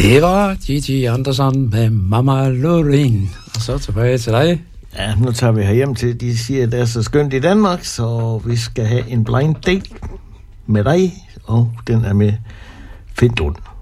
Det var Gigi Andersson med Mama Loreen. Og så tilbage til dig. Ja, nu tager vi herhjem til, de siger, at det er så skønt i Danmark, så vi skal have en blind date med dig, og den er med Findlund.